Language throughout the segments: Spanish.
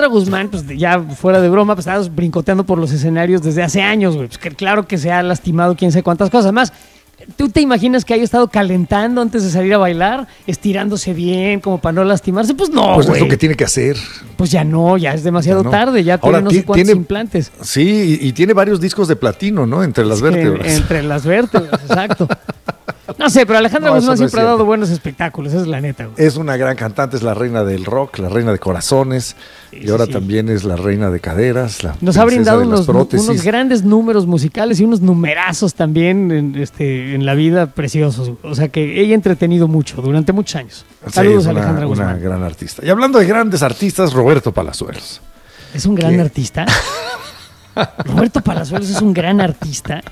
Alejandra Guzmán, pues ya fuera de broma, pues estabas brincoteando por los escenarios desde hace años, güey. Pues que claro que se ha lastimado quién sabe cuántas cosas. Además, ¿tú te imaginas que haya estado calentando antes de salir a bailar? Estirándose bien, como para no lastimarse. Pues no, Pues güey. es lo que tiene que hacer. Pues ya no, ya es demasiado Ya no. tarde. Ya Ahora, tiene no sé cuántos tiene- implantes. Sí, y tiene varios discos de platino, ¿no? Entre las vértebras. Entre las vértebras, exacto. No sé, pero Alejandra No, Guzmán eso no es siempre ha dado cierto. buenos espectáculos, esa es la neta, güey. Es una gran cantante, es la reina del rock, la reina de corazones, y ahora sí. también es la reina de caderas, la Nos ha princesa brindado de las unos prótesis. grandes números musicales y unos numerazos también en la vida preciosos. O sea que ella ha entretenido mucho durante muchos años. Sí, Saludos es a una, Alejandra una Guzmán. gran artista. Y hablando de grandes artistas, Roberto Palazuelos. ¿Es un gran ¿Qué? artista? Roberto Palazuelos es un gran artista.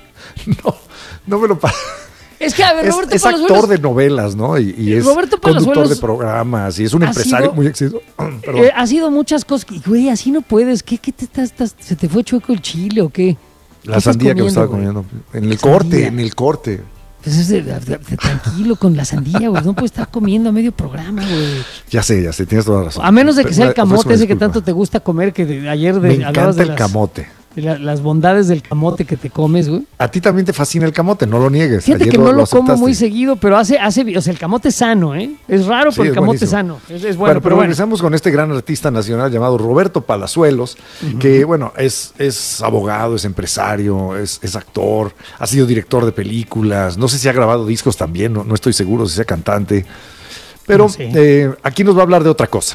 No me lo Es que, a ver, Roberto es Palazuelos... actor de novelas, ¿no? Y es Roberto conductor Palazuelos de programas y es un ha empresario sido- muy exitoso. Perdón. ha sido muchas cosas. Y, güey, así no puedes. ¿Qué te ¿Se te fue chueco el chile o qué? La ¿Qué estás sandía que me estaba güey? comiendo. En el Sandía. corte, en el corte. Pues es tranquilo con la sandía, güey. No puedes estar comiendo a medio programa, güey. Ya sé, tienes toda la razón. A menos de que sea el Ofrezco camote una ese que disculpa. tanto te gusta comer, que ayer Me hablabas encanta de el camote. las bondades del camote que te comes, güey. A ti también te fascina el camote, no lo niegues. Fíjate Ayer que no lo como aceptaste. muy seguido, pero o sea, el camote es sano, ¿eh? Es raro, Sí, pero el es camote buenísimo. es sano. Es bueno, Bueno, pero bueno. regresamos con este gran artista nacional llamado Roberto Palazuelos, que, bueno, es abogado, es empresario, es actor, ha sido director de películas, no sé si ha grabado discos también, no estoy seguro si sea cantante, pero No sé. aquí nos va a hablar de otra cosa.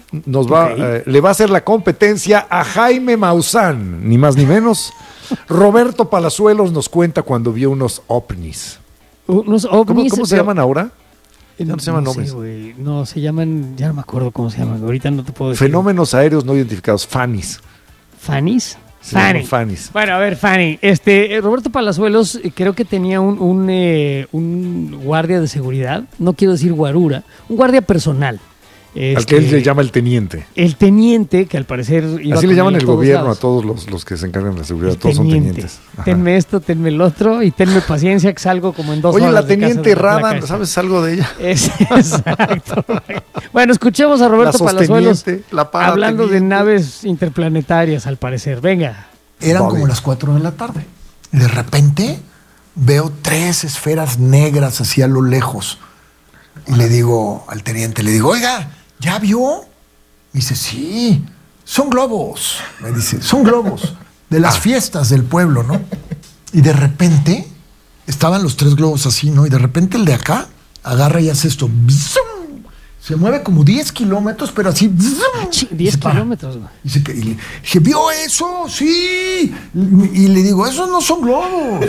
Ok. Le va a hacer la competencia a Jaime Maussan, ni más ni menos. Roberto Palazuelos nos cuenta cuando vio unos ovnis. Unos ¿Cómo ovnis, se pero- llaman ahora? Ya no se llaman sé, ovnis. güey. No, se llaman, ya no me acuerdo cómo se llaman. Ahorita no te puedo decir. Fenómenos aéreos no identificados, FANIs. ¿Fannies? Se llaman FANIs. Bueno, a ver, Fanny. Roberto Palazuelos creo que tenía un guardia de seguridad, no quiero decir guarura, un guardia personal. Al que él le llama el teniente. El teniente, que al parecer iba Así con le llaman él a el todos gobierno lados. a todos los que se encargan de la seguridad. El Todos son teniente. tenientes. Ajá. Tenme esto, tenme el otro y tenme paciencia que salgo como en 2 Oye, horas. la de casa teniente de la Rada, casa. ¿sabes algo de ella? Exacto. Bueno, escuchemos a Roberto La Palazuelos sosteniente, la hablando de parateniente. naves interplanetarias, al parecer. Venga. Eran Bobby. como las 4 de la tarde. Y de repente veo 3 esferas negras así a lo lejos. Y le digo al teniente, oiga, ¿ya vio? Me dice, sí, son globos. Me dice, son globos de las fiestas del pueblo, ¿no? Y de repente estaban los 3 globos así, ¿no? Y de repente el de acá agarra y hace esto. ¡Bzum! Se mueve como 10 kilómetros, pero así. ¡Bzum! 10 Y se para. kilómetros, güey. Y le dije, ¿vio eso? Sí. Y le digo, esos no son globos.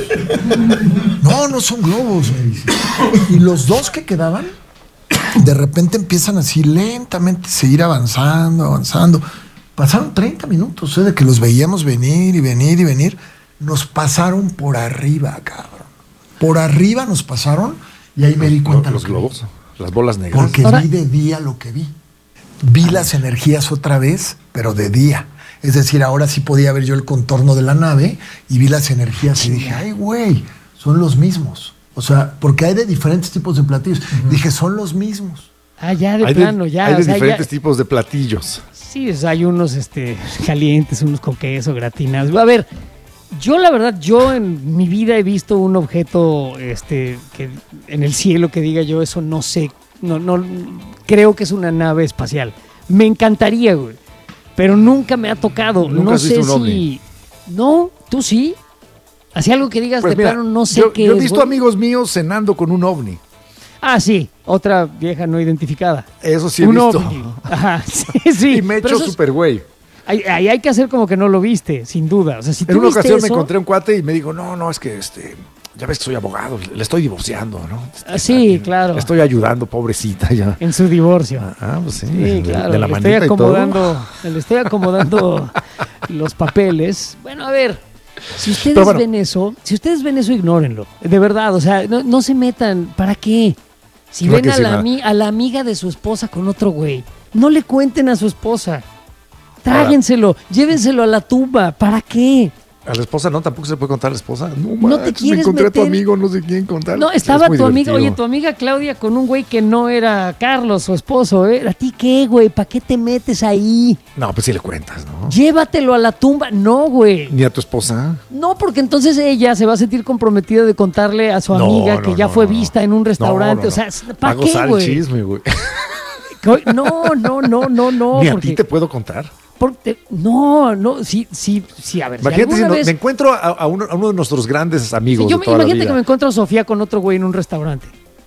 No son globos, me dice. Y los 2 que quedaban, de repente empiezan así lentamente a seguir avanzando. Pasaron 30 minutos, de que los veíamos venir y venir. Nos pasaron por arriba, cabrón. Por arriba nos pasaron y ahí me di cuenta Los lo que vi. globos, las bolas negras. Porque Ahora- vi de día lo que vi. Vi las energías otra vez, pero de día. Es decir, ahora sí podía ver yo el contorno de la nave y vi las energías y dije, ay, güey, son los mismos. O sea, porque hay de diferentes tipos de platillos. Dije, son los mismos. Ah, ya de Hay plano, ya. hay o de sea, diferentes ya- tipos de platillos. Sí, o sea, hay unos calientes, unos con queso, gratinados. A ver, yo la verdad, yo en mi vida he visto un objeto que en el cielo que diga yo, eso no sé, no creo que es una nave espacial. Me encantaría, güey, pero nunca me ha tocado. ¿Nunca No has sé visto un si... ovni? No, tú sí. Así algo que digas Pues de mira, plano, no sé yo qué he es, visto güey. amigos míos cenando con un ovni. Ah, sí, otra vieja no identificada. Eso sí he Un visto. ovni. Ajá, sí. Y me he pero hecho eso es- super güey. Ahí hay que hacer como que no lo viste, sin duda. O sea, si tú En una viste ocasión me eso- encontré un cuate y me dijo, no, es que ya ves que soy abogado, le estoy divorciando, ¿no? Ah, sí, claro. Le estoy ayudando, pobrecita ya. en su divorcio. Pues sí, Sí, claro. de la le estoy manita y todo. le estoy acomodando los papeles. Bueno, a ver, si ustedes Pero bueno. ven eso, ignórenlo. De verdad, o sea, no se metan. ¿Para qué? Si ¿Para ven qué? a Si la, nada. a la amiga de su esposa con otro güey, no le cuenten a su esposa. Tráguenselo, llévenselo a la tumba. ¿Para qué? A la esposa no, tampoco se puede contar a la esposa. No, No te manches, quieres me encontré a tu meter- amigo, no sé quién contar. No, Es estaba muy tu amiga, divertido. oye, tu amiga Claudia con un güey que no era Carlos, su esposo, ¿eh? ¿A ti qué, güey? ¿Para qué te metes ahí? No, pues sí le cuentas, ¿no? Llévatelo a la tumba. No, güey. Ni a tu esposa. No, porque entonces ella se va a sentir comprometida de contarle a su No, amiga que no, ya no, va no. vista en un restaurante. No, no, O sea, no. ¿para Va a qué, gozar el güey? chisme, güey. No. Ni a porque- ti te puedo contar. No, sí, a ver. Imagínate si alguna no- vez- me encuentro a uno de nuestros grandes amigos si yo de toda la imagínate vida. que me encuentro a Sofía con otro güey en un restaurante.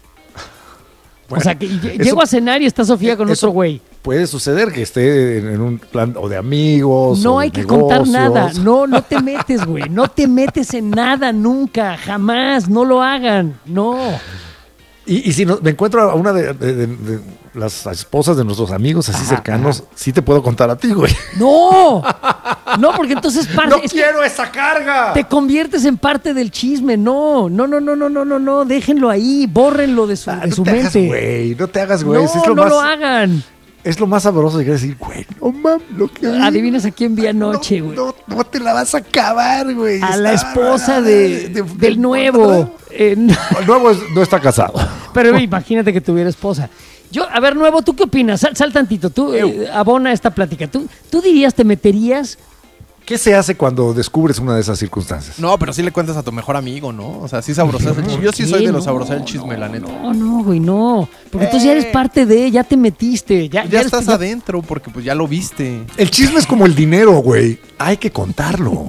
Bueno, o sea, que eso- llego a cenar y está Sofía con eso otro güey. Puede suceder que esté en un plan o de amigos. No o de hay que contar negocios. nada. No te metes, güey. No te metes en nada nunca. Jamás. No lo hagan. No. Y si me encuentro a una de las esposas de nuestros amigos así cercanos, sí te puedo contar a ti, güey. No. No, porque entonces ¡No quiero esa carga! te conviertes en parte del chisme. No. Déjenlo ahí. Bórrenlo de su, Ah, de no su te hagas, mente. güey. No te hagas, güey. No, Es lo no más, lo hagan. es lo más sabroso de decir, güey, no mames, lo que vi. Adivinas a quién vi anoche, güey. No te la vas a acabar, güey. A la Está- esposa del del nuevo. El nuevo no está casado. Pero imagínate que tuviera esposa. A ver, nuevo, ¿tú qué opinas? Sal tantito, tú abona esta plática. ¿Tú dirías, te meterías? ¿Qué se hace cuando descubres una de esas circunstancias? No, pero sí le cuentas a tu mejor amigo, ¿no? O sea, sí sabrosas el chisme. Yo sí soy ¿Qué? de los No, sabrosar el chisme, la neta. No, güey, no. Porque tú ya eres parte de, ya te metiste. Ya Ya eres- estás adentro porque pues ya lo viste. El chisme es como el dinero, güey. Hay que contarlo.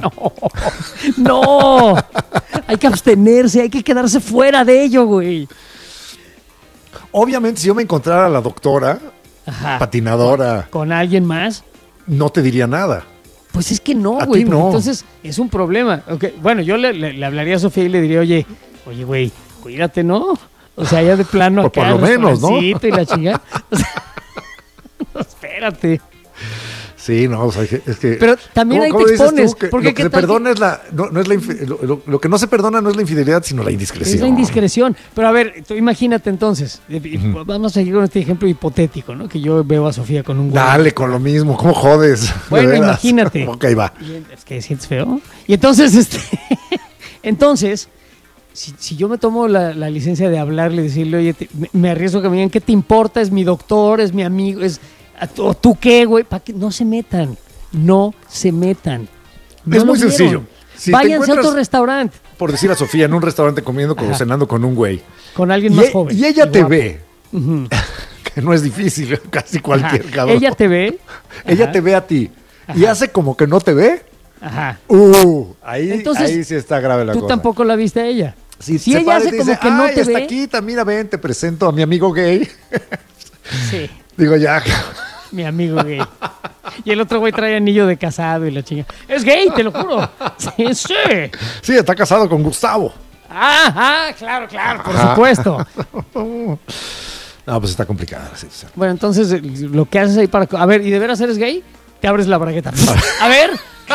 No. Hay que abstenerse, hay que quedarse fuera de ello, güey. Obviamente, si yo me encontrara a la doctora, Ajá. patinadora, ¿Con alguien más? no te diría nada. Pues es que no, A güey. ti porque no. Entonces es un problema. Okay, bueno, yo le hablaría a Sofía y le diría, oye, güey, cuídate, ¿no? O sea, ya de plano Por- acá. por lo menos, ¿no? restaurancito y la chingada. O sea, no, espérate. Sí, no, o sea, es que... Pero también ahí te dices expones, tú? Que porque lo que ¿qué se tal perdona es la... No es la lo que no se perdona no es la infidelidad, sino la indiscreción. Es la indiscreción. Pero a ver, tú imagínate entonces. Vamos a seguir con este ejemplo hipotético, ¿no? Que yo veo a Sofía con un güey. Dale con lo mismo, ¿cómo jodes? Bueno, De veras. imagínate. Ok, va. Es que sientes feo. Y entonces, entonces, si yo me tomo la licencia de hablarle, decirle, oye, me arriesgo que me digan, ¿qué te importa? Es mi doctor, es mi amigo, ¿tú qué, güey? ¿Para qué? No se metan. No se metan. No Es lo muy vieron. sencillo. Si te Váyanse a otro encuentras- restaurante Por decir a Sofía, en un restaurante comiendo, Ajá. cenando con un güey. con alguien Y, más joven. y ella y te guapo. ve, Ujú. que no es difícil, casi cualquier Ajá. cabrón. Ella te ve. Ella Ajá. te ve a ti y Ajá. hace como que no te ve. Ajá. Ahí, Entonces, ahí sí está grave la Tú cosa. tampoco la viste a ella. Si Si se ella para y hace te como dice, que no "Ay, te hasta ve. aquí, mira, ven, te presento a mi amigo gay." Sí. Digo, ya. Mi amigo gay. Y el otro güey trae anillo de casado y la chinga. Es gay, te lo juro. Sí, sí. Sí, está casado con Gustavo. Claro, por supuesto. No, pues está complicada la situación. Bueno, entonces lo que haces ahí para... A ver, ¿y de veras eres gay? Te abres la bragueta. A ver.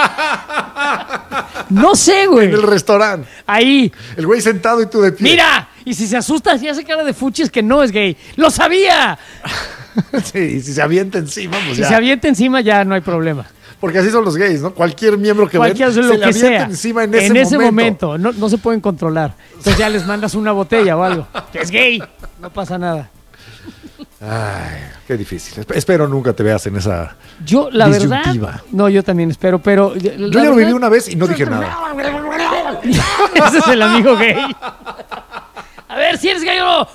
No sé, güey. En el restaurante. Ahí. El güey sentado y tú de pie. Mira. Y si se asusta y hace cara de fuchi es que no es gay. ¡Lo sabía! Sí, y si se avienta encima, pues Si ya. se avienta encima ya no hay problema. Porque así son los gays, ¿no? Cualquier miembro que ven, Cualquier se lo le que avienta sea. encima en ese momento. No se pueden controlar. Entonces ya les mandas una botella o algo. Que es gay. No pasa nada. Ay, qué difícil. Espero nunca te veas en esa... Yo, la Disyuntiva. verdad... No, yo también espero, pero... Yo ya lo viví una vez y no dije nada. Ese es el amigo gay. A ver, si eres gay o no.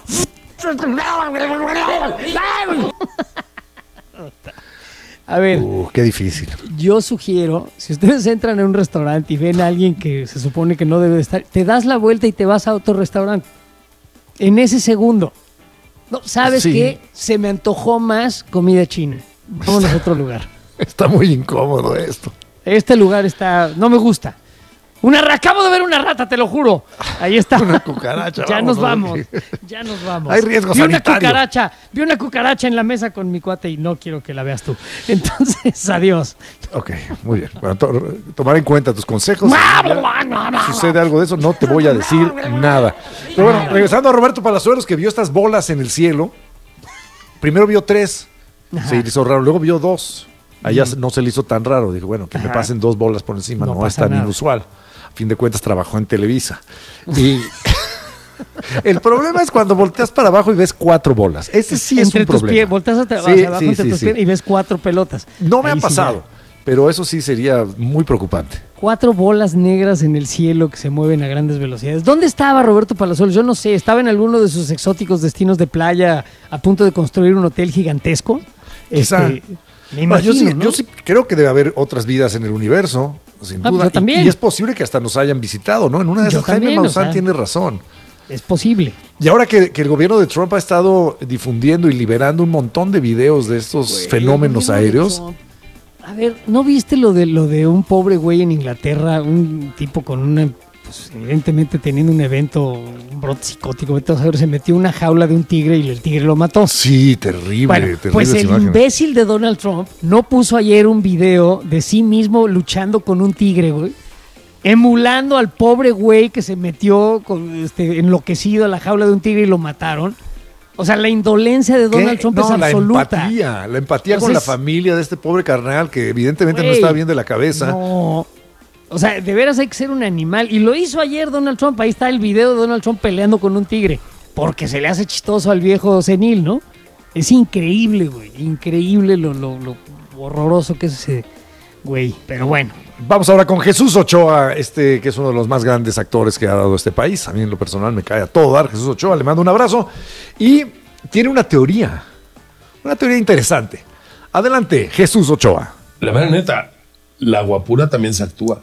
A ver, Qué difícil. yo sugiero, si ustedes entran a un restaurante y ven a alguien que se supone que no debe de estar, te das la vuelta y te vas a otro restaurante. En ese segundo. No, ¿sabes Sí. qué? Se me antojó más comida china. Vámonos a otro lugar. Está muy incómodo esto. Este lugar está... No me gusta. Acabo de ver una rata, te lo juro. Ahí está. Una cucaracha, Ya nos vamos. vámonos. Ya nos vamos. Hay riesgo vi sanitario. Vi una cucaracha en la mesa con mi cuate y no quiero que la veas tú. Entonces, adiós. Ok, muy bien. Bueno, tomar en cuenta tus consejos. Si sucede algo de eso, no te voy a decir nada. Pero bueno, regresando a Roberto Palazuelos, que vio estas bolas en el cielo. Primero vio 3. Ajá. Se hizo raro. Luego vio 2. A ella no se le hizo tan raro. Dijo, bueno, que me pasen 2 bolas por encima, no es tan inusual. A fin de cuentas trabajó en Televisa. Y el problema es cuando volteas para abajo y ves 4 bolas. Ese sí es un problema. Volteas hacia abajo entre tus pies y ves 4 pelotas. No me ha pasado, pero eso sí sería muy preocupante. 4 bolas negras en el cielo que se mueven a grandes velocidades. ¿Dónde estaba Roberto Palazuelos? Yo no sé, ¿estaba en alguno de sus exóticos destinos de playa a punto de construir un hotel gigantesco? Quizá. Me imagino, yo sí creo que debe haber otras vidas en el universo, sin duda. Yo también. Y es posible que hasta nos hayan visitado, ¿no? En una de esas, Jaime Maussan tiene razón. Es posible. Y ahora que el gobierno de Trump ha estado difundiendo y liberando un montón de videos de estos fenómenos aéreos. A ver, ¿no viste lo de un pobre güey en Inglaterra? Un tipo con una, pues evidentemente teniendo un evento, un brote psicótico, vete a saber, se metió en una jaula de un tigre y el tigre lo mató. Sí, terrible, bueno, terrible. Pues el imbécil de Donald Trump no puso ayer un video de sí mismo luchando con un tigre, güey, emulando al pobre güey que se metió enloquecido a la jaula de un tigre y lo mataron. O sea, la indolencia de Donald Trump es absoluta. La empatía con la familia de este pobre carnal que evidentemente no estaba bien de la cabeza. No. O sea, de veras hay que ser un animal. Y lo hizo ayer Donald Trump. Ahí está el video de Donald Trump peleando con un tigre. Porque se le hace chistoso al viejo senil, ¿no? Es increíble, güey. Increíble lo horroroso que es ese güey. Pero bueno. Vamos ahora con Jesús Ochoa, que es uno de los más grandes actores que ha dado este país. A mí en lo personal me cae a todo dar. Jesús Ochoa, le mando un abrazo. Y tiene una teoría interesante. Adelante, Jesús Ochoa. La verdad, neta, la guapura también se actúa.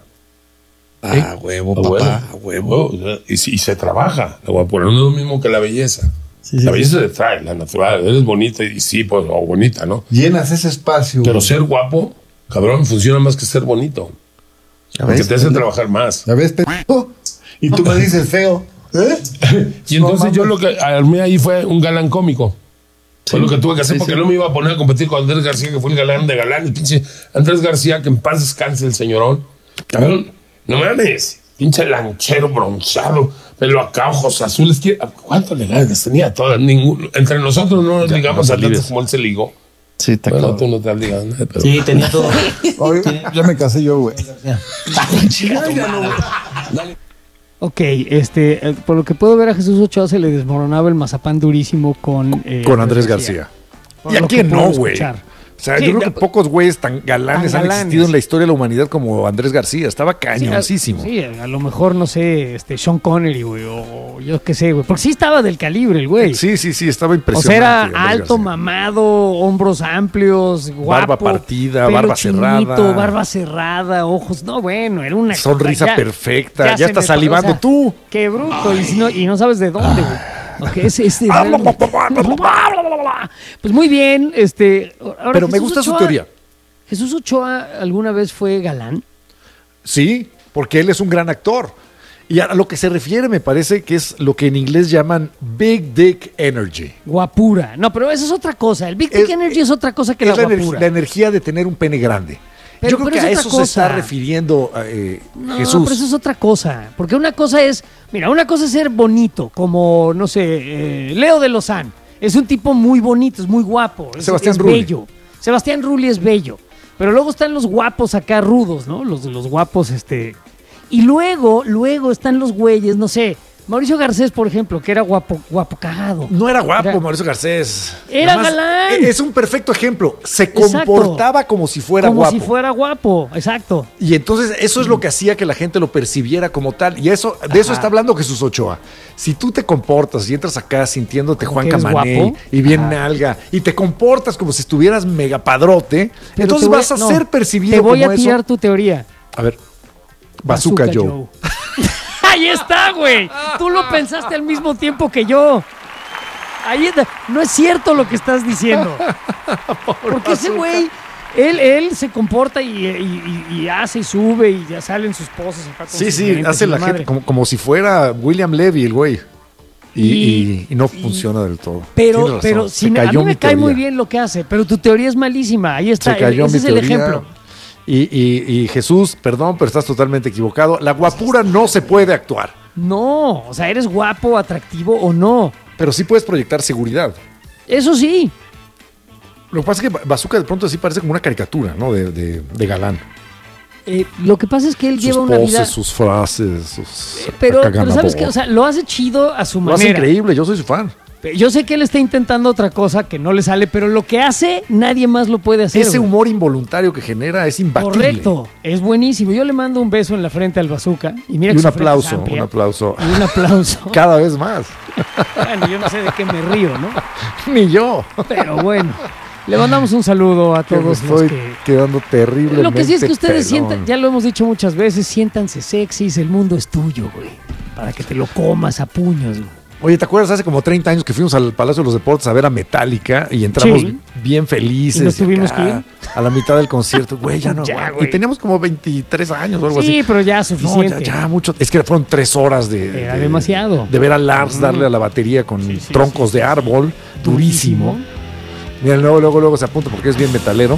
Huevo, papá, a huevo. Y se trabaja. La guapura no es lo mismo que la belleza. La belleza se trae, la natural. Eres bonita y sí, pues, o bonita, ¿no? Llenas ese espacio. Pero ser guapo, cabrón, funciona más que ser bonito. Porque te hace trabajar más. ¿Ya ves, y tú me dices feo. Y entonces yo lo que armé ahí fue un galán cómico. Fue lo que tuve que hacer porque no me iba a poner a competir con Andrés García, que fue el galán de galán. Y pinche Andrés García, que en paz descanse el señorón. Cabrón, no mames. Pinche lanchero bronceado, pelo acá, ojos azules. ¿Cuánto le ganas? Tenía todas. Entre nosotros no nos ligamos a tanto como él se ligó. Sí, está claro. Tú no te has ligado nada. Pero... Sí, tenía todo. Ya me casé yo, güey. Ok, por lo que puedo ver a Jesús Ochoa se le desmoronaba el mazapán durísimo con Andrés García. ¿Y a quién no, güey? O sea, yo creo que pocos güeyes tan galanes han existido en la historia de la humanidad como Andrés García. Estaba cañoncísimo. Sí, a lo mejor, no sé, Sean Connery, güey, o yo qué sé, güey. Porque sí estaba del calibre el güey. Sí, estaba impresionante. O sea, era alto, mamado, hombros amplios, guapo. Barba partida, barba cerrada. Barba cerrada, ojos. No, bueno, era una sonrisa perfecta. Ya estás salivando, o sea, tú. Qué bruto. Y no sabes de dónde, güey. Okay, pues muy bien, ahora pero me gusta su teoría. ¿Jesús Ochoa alguna vez fue galán? Sí, porque él es un gran actor. Y a lo que se refiere me parece que es lo que en inglés llaman Big Dick Energy. Guapura. No, pero eso es otra cosa. El Big Dick Energy es otra cosa que la guapura. La energía de tener un pene grande. Yo creo que a eso se está refiriendo Jesús. No, pero eso es otra cosa. Porque una cosa es ser bonito, como, no sé, Leo de Lozán. Es un tipo muy bonito, es muy guapo. Sebastián Rulli. Bello. Sebastián Rulli es bello. Pero luego están los guapos acá rudos, ¿no? Los guapos, Y luego están los güeyes, no sé. Mauricio Garcés, por ejemplo, que era guapo cagado. No era guapo, Mauricio Garcés. Era galán. Es un perfecto ejemplo. Se comportaba como si fuera guapo. Como si fuera guapo, exacto. Y entonces eso es lo que hacía que la gente lo percibiera como tal. Y de eso está hablando Jesús Ochoa. Si tú te comportas y entras acá sintiéndote Juan Camaney y bien nalga y te comportas como si estuvieras mega padrote, pero entonces vas a ser percibido como eso. Te voy a tirar tu teoría. A ver. Bazooka Joe. Ahí está, güey. Tú lo pensaste al mismo tiempo que yo. Ahí está. No es cierto lo que estás diciendo. Porque ese güey, él se comporta y hace y sube y ya salen sus poses. Acá con sí, hace la gente como si fuera William Levy, el güey. Y no funciona del todo. Pero a mí me cae muy bien lo que hace, pero tu teoría es malísima. Ahí está. Ese es el ejemplo. Y Jesús, perdón, pero estás totalmente equivocado. La guapura no se puede actuar. No, o sea, eres guapo, atractivo o no. Pero sí puedes proyectar seguridad. Eso sí. Lo que pasa es que Bazooka de pronto sí parece como una caricatura, ¿no? De galán. Lo que pasa es que él Sus lleva una poses, vida... sus frases, sus... Pero ¿sabes qué? O sea, lo hace chido a su lo hace manera. increíble, yo soy su fan. Yo sé que él está intentando otra cosa que no le sale, pero lo que hace, nadie más lo puede hacer. Ese güey. humor involuntario que genera es imbatible. Correcto, es buenísimo. Yo le mando un beso en la frente al Bazooka. Y mira Y que un su frente es aplauso, amplia. un aplauso. Y un aplauso. Cada vez más. Bueno, yo no sé de qué me río, ¿no? Ni yo. Pero bueno, le mandamos un saludo a Que me todos estoy los que... quedando terriblemente Lo que sí es que ustedes pelón. sientan, ya lo hemos dicho muchas veces, siéntanse sexys, el mundo es tuyo, güey. Para que te lo comas a puños, güey. Oye, ¿te acuerdas hace como 30 años que fuimos al Palacio de los Deportes a ver a Metallica y entramos Sí. bien felices? ¿Y nos tuvimos acá, que ir? a la mitad del concierto. Güey, ya no. Ya, aguanto. güey. Y teníamos como 23 años o algo así. Sí, pero ya No, suficiente. ya mucho. Es que fueron 3 horas de... Era demasiado. De ver a Lars darle a la batería con troncos de árbol. Durísimo. Mira, luego se apunta porque es bien metalero.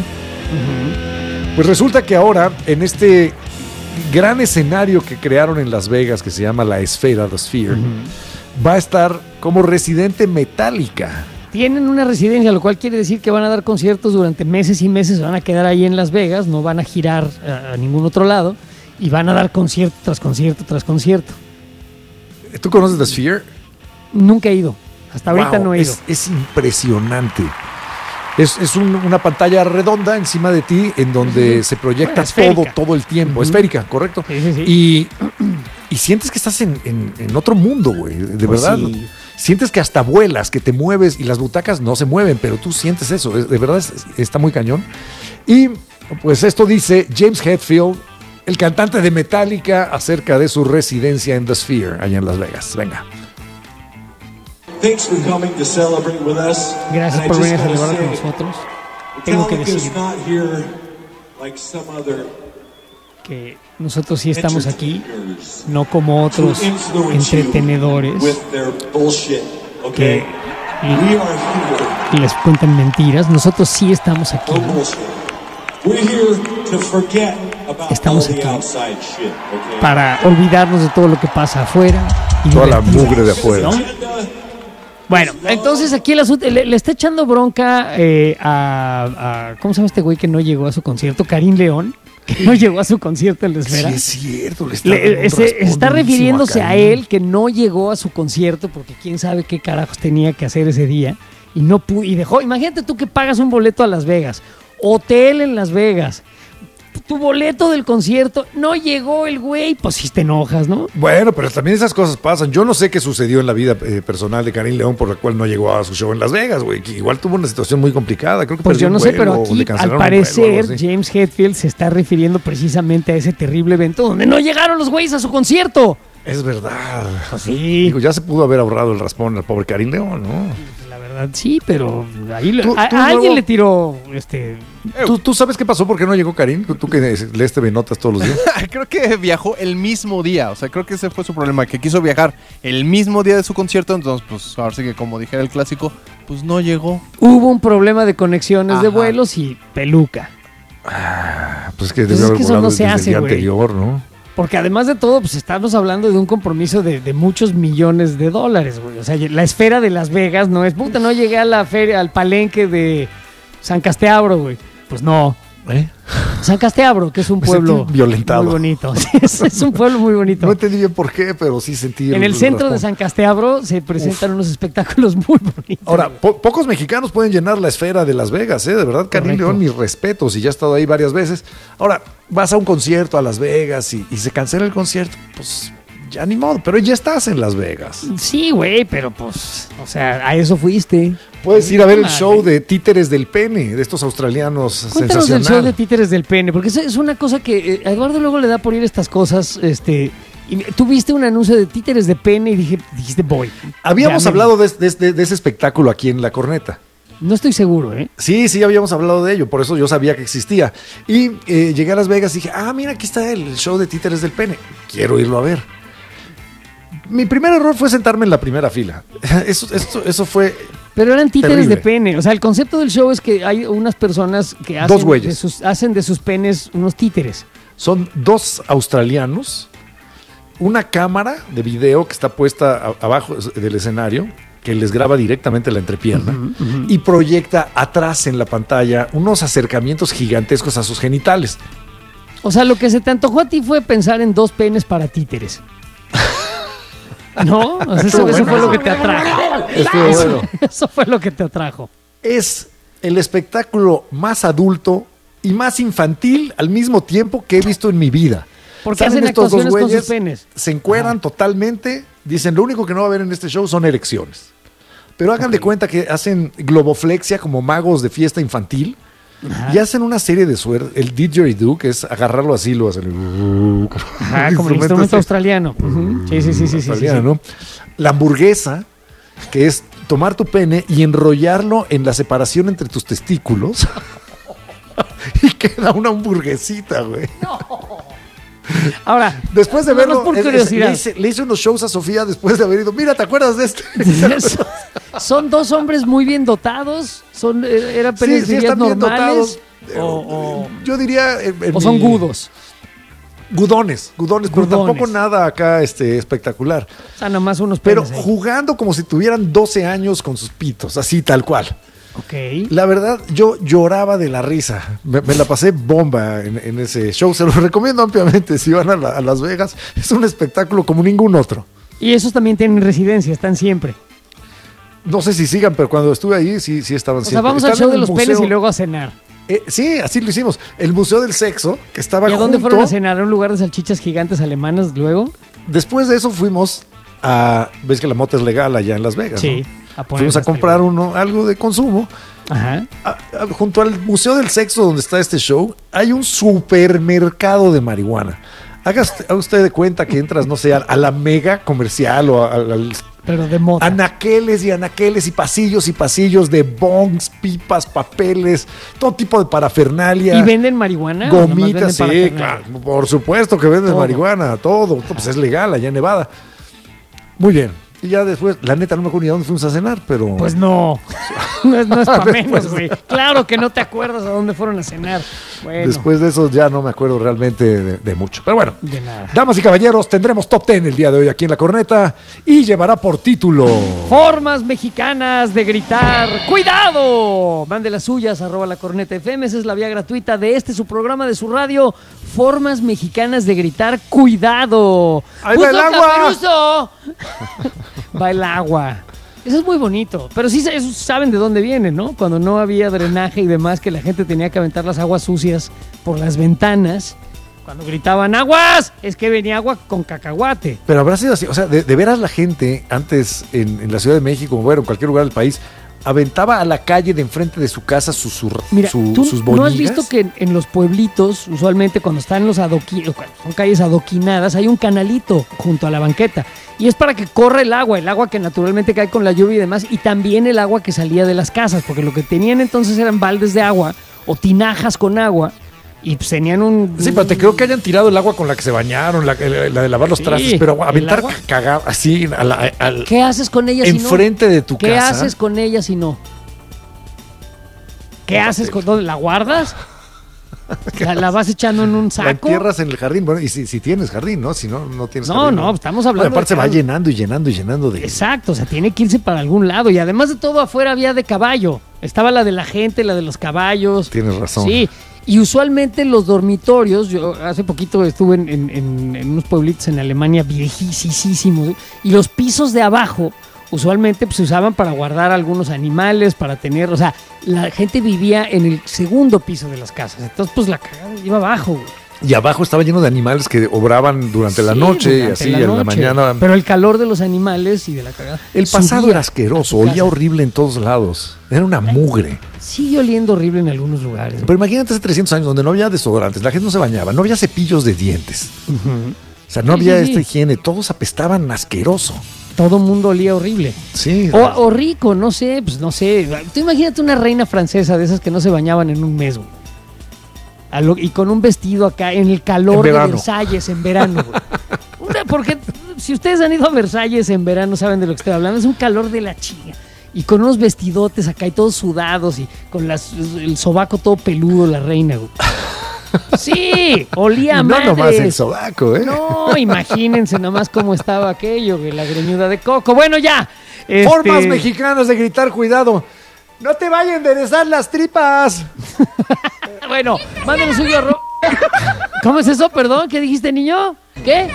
Pues resulta que ahora, en este gran escenario que crearon en Las Vegas, que se llama la Esfera, The Sphere, va a estar como residente Metallica. Tienen una residencia, lo cual quiere decir que van a dar conciertos durante meses y meses, van a quedar ahí en Las Vegas, no van a girar a ningún otro lado y van a dar concierto tras concierto tras concierto. ¿Tú conoces The Sphere? Nunca he ido, hasta ahorita Wow, no he ido. es impresionante. Es una pantalla redonda encima de ti en donde se proyecta Bueno, esférica. todo el tiempo. Esférica, correcto. Sí, sí, sí. Y sientes que estás en otro mundo, güey. De Pues verdad. sí. Sientes que hasta vuelas, que te mueves y las butacas no se mueven, pero tú sientes eso. De verdad está muy cañón. Y pues esto dice James Hetfield, el cantante de Metallica, acerca de su residencia en The Sphere, allá en Las Vegas. Venga. Thanks for coming to celebrate with us. Gracias And I por just venir a gotta celebrar con say, nosotros. Tengo que Metallica's decir not here like some other que nosotros sí estamos aquí, entertainers no como to otros influence you entretenedores with their bullshit, que okay? We are here, les cuentan mentiras. Nosotros sí estamos aquí. no bullshit. We're here to forget about Estamos all the aquí outside shit, okay? para olvidarnos de todo lo que pasa afuera. Y Toda la divertirnos, mugre de afuera. ¿no? Bueno, entonces aquí el asunto, le está echando bronca a ¿cómo se llama este güey que no llegó a su concierto? Karim León, que no llegó a su concierto en la Esfera. Sí, es cierto. Le está, dando un Se raspón está durísimo refiriéndose a Karim. él que no llegó a su concierto porque quién sabe qué carajos tenía que hacer ese día y no pudo, y dejó. Imagínate tú que pagas un boleto a Las Vegas, hotel en Las Vegas, tu boleto del concierto, no llegó el güey, pues sí te enojas, ¿no? Bueno, pero también esas cosas pasan. Yo no sé qué sucedió en la vida personal de Karim León por la cual no llegó a su show en Las Vegas, güey. Que igual tuvo una situación muy complicada. Creo que Pues perdió yo no un sé, vuelo, pero o aquí le al cancelaron un vuelo, parecer algo así. James Hetfield se está refiriendo precisamente a ese terrible evento donde no llegaron los güeyes a su concierto. Es verdad. Pues sí. Digo, ya se pudo haber ahorrado el raspón al pobre Karim León, ¿no? La verdad sí, pero ahí Tú- a tú alguien luego- le tiró ¿Tú sabes qué pasó? ¿Por qué no llegó Karim? Tú que lees TV Notas todos los días. Creo que viajó el mismo día. O sea, creo que ese fue su problema, que quiso viajar el mismo día de su concierto. Entonces, pues ahora sí que como dijera el clásico, pues no llegó. Hubo un problema de conexiones de Ajá. vuelos y peluca. Pues que Pues debió es haber que eso volado no se desde el hace, día güey. anterior, ¿no? Porque además de todo, pues estamos hablando de un compromiso de muchos millones de dólares, güey. O sea, la esfera de Las Vegas no es, puta, no llegué a la feria, al palenque de San Casteabro, güey. Pues no. San Casteabro, que es un Me pueblo sentí violentado. muy bonito. Es un pueblo muy bonito. No entendí bien por qué, pero sí sentí En el centro de raspón. San Casteabro se presentan unos espectáculos muy bonitos. Ahora, güey. pocos mexicanos pueden llenar la esfera de Las Vegas, ¿eh? De verdad, Karim Correcto. León, mis respetos, y ya he estado ahí varias veces. Ahora, vas a un concierto a Las Vegas y se cancela el concierto, pues ya ni modo, pero ya estás en Las Vegas. Sí, güey, pero pues, o sea, a eso fuiste. Puedes ir a ver el Madre. show de Títeres del Pene, de estos australianos. Cuéntanos del show sensacional. de Títeres del Pene, porque es una cosa que a Eduardo luego le da por ir a estas cosas. Y tú viste un anuncio de Títeres de Pene y dijiste, voy. Habíamos Ya me- hablado de ese espectáculo aquí en La Corneta. No estoy seguro, ¿eh? Sí, habíamos hablado de ello, por eso yo sabía que existía. Y llegué a Las Vegas y dije, mira, aquí está el show de Títeres del Pene. Quiero irlo a ver. Mi primer error fue sentarme en la primera fila. Eso fue... Pero eran títeres Terrible. de pene. O sea, el concepto del show es que hay unas personas que Dos güeyes. hacen de sus penes unos títeres. Son dos australianos, una cámara de video que está puesta abajo del escenario que les graba directamente la entrepierna y proyecta atrás en la pantalla unos acercamientos gigantescos a sus genitales. O sea, lo que se te antojó a ti fue pensar en 2 penes para títeres. ¿No? O sea, eso fue lo que te atrajo. Eso fue lo que te atrajo. Es el espectáculo más adulto y más infantil al mismo tiempo que he visto en mi vida. Porque Salen hacen estos dos actuaciones con güeyes, sus penes. se encueran totalmente, dicen, lo único que no va a haber en este show son erecciones. Pero hagan de cuenta que hacen globoflexia como magos de fiesta infantil. Y hacen una serie de suerte, el didgeridoo, que es agarrarlo así, lo hacen. Como el instrumento australiano. Sí. Australiano, ¿no? La hamburguesa, que es tomar tu pene y enrollarlo en la separación entre tus testículos. Y queda una hamburguesita, güey. Ahora, después de verlo, por curiosidad. le hice unos shows a Sofía después de haber ido. Mira, ¿te acuerdas de este? ¿Son 2 hombres muy bien dotados? ¿Eran penes están bien normales? dotados. Yo diría... ¿O son gudos? Gudones, pero tampoco nada acá espectacular. O sea, nomás unos Pero penes ahí. jugando como si tuvieran 12 años con sus pitos, así tal cual. Ok. La verdad, yo lloraba de la risa. Me la pasé bomba en ese show. Se lo recomiendo ampliamente si van a Las Vegas. Es un espectáculo como ningún otro. Y esos también tienen residencia, están siempre. No sé si sigan, pero cuando estuve ahí sí estaban O siempre. sea, vamos al Están show en de el los museo. penes y luego a cenar. Sí, así lo hicimos. El Museo del Sexo, que estaba ¿Y a dónde junto. fueron a cenar? ¿A un lugar de salchichas gigantes alemanas luego? Después de eso fuimos a... ¿Ves que la mota es legal allá en Las Vegas? Sí. ¿No? Fuimos a comprar algo de consumo. Ajá. Junto al Museo del Sexo, donde está este show, hay un supermercado de marihuana. Haga usted de cuenta que entras, no sé, a la mega comercial o al Pero de mota. anaqueles y pasillos de bongs, pipas, papeles, todo tipo de parafernalia. ¿Y venden marihuana? ¿O nomás Gomitas, venden sí, parafernalia? claro, por supuesto que venden Todo. marihuana, todo, pues es legal allá en Nevada. Muy bien. Y ya después, la neta no me acuerdo ni a dónde fuimos a cenar, pero... Pues no. No es para menos, güey. Claro que no te acuerdas a dónde fueron a cenar. Bueno. Después de eso ya no me acuerdo realmente de mucho. Pero bueno, De nada. damas y caballeros, tendremos Top 10 el día de hoy aquí en La Corneta y llevará por título... Formas mexicanas de gritar ¡cuidado! Mande las suyas, @lacornetafm. Esa es la vía gratuita de su programa de su radio. Formas mexicanas de gritar ¡cuidado! ¡Ahí va el agua! Caperuso! Va el agua. Eso es muy bonito. Pero sí eso saben de dónde viene, ¿no? Cuando no había drenaje y demás, que la gente tenía que aventar las aguas sucias por las ventanas. Cuando gritaban ¡aguas! Es que venía agua con cacahuate. Pero habrá sido así, o sea, de veras la gente antes en la Ciudad de México, bueno, en cualquier lugar del país, aventaba a la calle de enfrente de su casa Mira, ¿tú sus no has bonillas. visto que en los pueblitos, usualmente cuando están los son calles adoquinadas, hay un canalito junto a la banqueta? Y es para que corra el agua que naturalmente cae con la lluvia y demás, y también el agua que salía de las casas, porque lo que tenían entonces eran baldes de agua o tinajas con agua, y pues tenían un... Sí, pero te creo que hayan tirado el agua con la que se bañaron, la de lavar los Sí, trastes, pero el aventar agua. cagar así ¿Qué haces con ella si no? enfrente de tu ¿Qué casa. haces con ella si no? ¿Qué haces con dónde? ¿La guardas? ¿La vas echando en un La saco? entierras en el jardín, bueno, y si tienes jardín, ¿no? Si no, no tienes No, jardín. no, estamos hablando Bueno, aparte se de va cada- llenando y llenando de... Exacto, o sea, tiene que irse para algún lado. Y además de todo, afuera había de caballo. Estaba la de la gente, la de los caballos. Tienes razón. Sí, y usualmente los dormitorios, yo hace poquito estuve en unos pueblitos en Alemania viejísimos, y los pisos de abajo usualmente pues, se usaban para guardar algunos animales, para tener, o sea, la gente vivía en el segundo piso de las casas. Entonces, pues la cagada iba abajo, güey. Y abajo estaba lleno de animales que obraban durante la Sí, noche y durante así la en la noche. mañana. Pero el calor de los animales y de la cagada. El pasado subía era a asqueroso, tu olía casa. horrible en todos lados. Era una mugre. Sigue oliendo horrible en algunos lugares. Pero imagínate hace 300 años donde no había desodorantes, la gente no se bañaba, no había cepillos de dientes. O sea, no Sí, había sí, esta sí. higiene, todos apestaban asqueroso. Todo mundo olía horrible. Sí. O rico, no sé, pues no sé. Tú imagínate una reina francesa de esas que no se bañaban en un mes, güey. Y con un vestido acá en el calor En de verano. Versalles en verano, güey. Porque si ustedes han ido a Versalles en verano saben de lo que estoy hablando. Es un calor de la chinga. Y con unos vestidotes acá y todos sudados y con el sobaco todo peludo la reina, güey. Sí, olía a no madres. nomás el sobaco, ¿eh? No, imagínense nomás cómo estaba aquello, güey, la greñuda de coco. Bueno, ya. Formas mexicanas de gritar, cuidado. No te vayan a enderezar las tripas. Bueno, mándale suyo a ¿Cómo es eso? Perdón, ¿qué dijiste, niño? ¿Qué?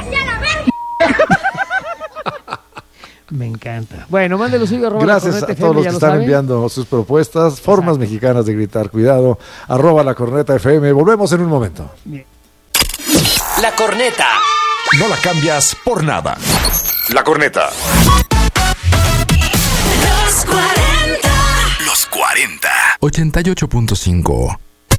Me encanta. Bueno, mándelo suyo a Gracias a todos los que están enviando sus propuestas. Formas mexicanas de gritar, cuidado. @lacorneta_FM. Volvemos en un momento. Bien. La corneta. No la cambias por nada. La corneta. Los 40. Los 40. 88.5.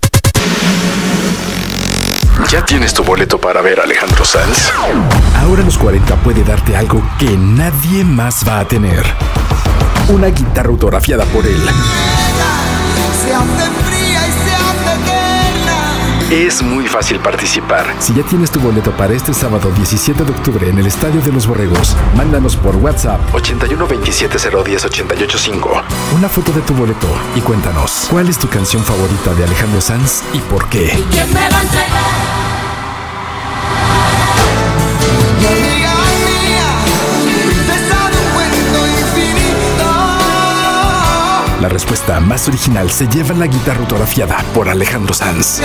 ¿Ya tienes tu boleto para ver a Alejandro Sanz? Ahora Los 40 puede darte algo que nadie más va a tener. Una guitarra autografiada por él. Se hace fría y se hace eterna. Es muy fácil participar. Si ya tienes tu boleto para este sábado 17 de octubre en el Estadio de los Borregos, mándanos por WhatsApp 81 27 010 885 una foto de tu boleto y cuéntanos cuál es tu canción favorita de Alejandro Sanz y por qué. ¿Y quién me va a entregar? La respuesta más original se lleva la guitarra autografiada por Alejandro Sanz.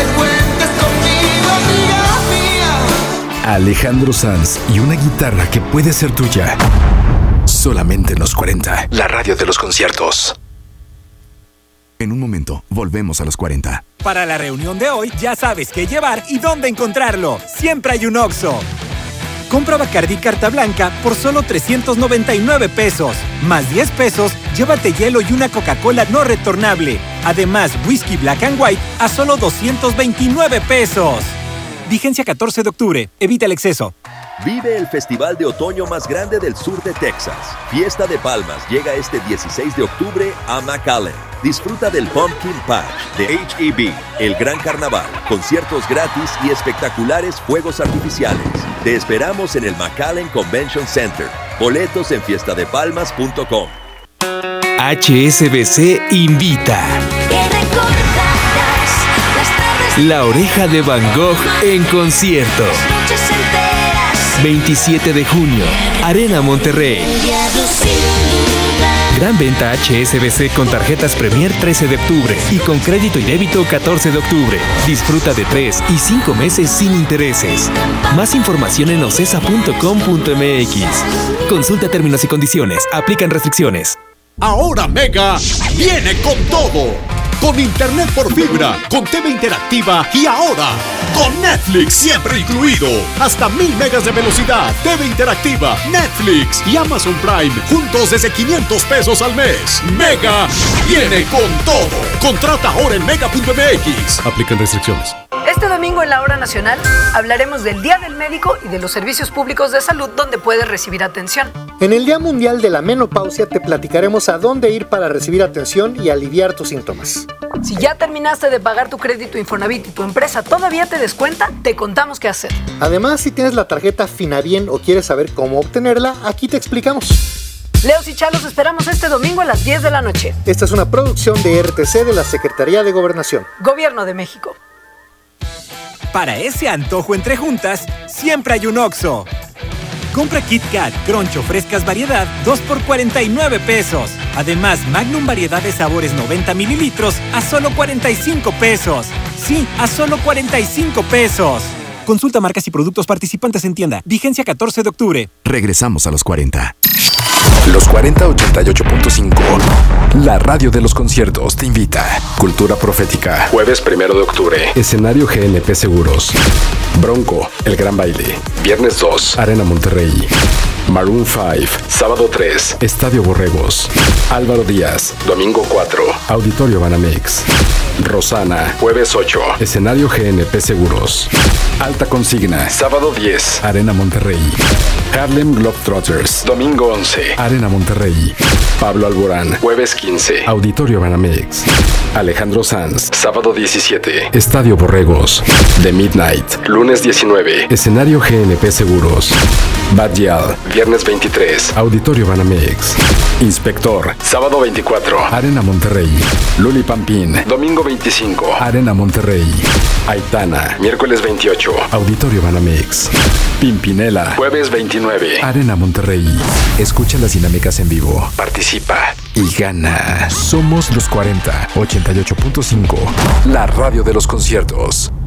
Alejandro Sanz y una guitarra que puede ser tuya. Solamente en Los 40, la radio de los conciertos. En un momento, volvemos a Los 40. Para la reunión de hoy, ya sabes qué llevar y dónde encontrarlo. Siempre hay un Oxxo. Compra Bacardí Carta Blanca por solo 399 pesos. Más 10 pesos, llévate hielo y una Coca-Cola no retornable. Además, whisky Black and White a solo 229 pesos. Vigencia 14 de octubre. Evita el exceso. Vive el festival de otoño más grande del sur de Texas. Fiesta de Palmas llega este 16 de octubre a McAllen. Disfruta del Pumpkin Patch, de H-E-B, el Gran Carnaval, conciertos gratis y espectaculares fuegos artificiales. Te esperamos en el McAllen Convention Center. Boletos en fiestadepalmas.com. HSBC invita. La Oreja de Van Gogh en concierto. 27 de junio, Arena Monterrey. Gran venta HSBC con tarjetas Premier 13 de octubre y con crédito y débito 14 de octubre. Disfruta de 3 y 5 meses sin intereses. Más información en ocesa.com.mx. Consulta términos y condiciones. Aplican restricciones. Ahora Mega viene con todo. Con internet por fibra, con TV interactiva y ahora con Netflix siempre incluido. Hasta 1000 megas de velocidad, TV interactiva, Netflix y Amazon Prime juntos desde 500 pesos al mes. Mega viene con todo. Contrata ahora en mega.mx. Aplican restricciones. Este domingo en la Hora Nacional hablaremos del Día del Médico y de los servicios públicos de salud donde puedes recibir atención. En el Día Mundial de la Menopausia te platicaremos a dónde ir para recibir atención y aliviar tus síntomas. Si ya terminaste de pagar tu crédito Infonavit y tu empresa todavía te descuenta, te contamos qué hacer. Además, si tienes la tarjeta Finabien o quieres saber cómo obtenerla, aquí te explicamos. Leos y Chalos esperamos este domingo a las 10 de la noche. Esta es una producción de RTC de la Secretaría de Gobernación. Gobierno de México. Para ese antojo entre juntas, siempre hay un Oxxo. Compra Kit Kat, Crunch o frescas variedad, 2 por 49 pesos. Además, Magnum variedad de sabores 90 mililitros a solo 45 pesos. Sí, a solo 45 pesos. Consulta marcas y productos participantes en tienda. Vigencia 14 de octubre. Regresamos a Los 40. Los 40 88.5. La radio de los conciertos te invita. Cultura Profética. Jueves 1 de octubre. Escenario GNP Seguros. Bronco, El Gran Baile. Viernes 2, Arena Monterrey. Maroon 5, sábado 3, Estadio Borregos. Álvaro Díaz, domingo 4, Auditorio Banamex. Rosana, jueves 8, escenario GNP Seguros. Alta Consigna, sábado 10, Arena Monterrey. Harlem Globetrotters, domingo 11, Arena Monterrey. Pablo Alborán, jueves 15, Auditorio Banamex. Alejandro Sanz, sábado 17, Estadio Borregos. The Midnight, lunes 19, escenario GNP Seguros. Bad Gyal, viernes 23, Auditorio Banamex. Inspector, sábado 24, Arena Monterrey. Luli Pampín, domingo 25, Arena Monterrey. Aitana, miércoles 28, Auditorio Banamex. Pimpinela, jueves 29, Arena Monterrey. Escucha las dinámicas en vivo, participa y gana. Somos los 40, 88.5, la radio de los conciertos.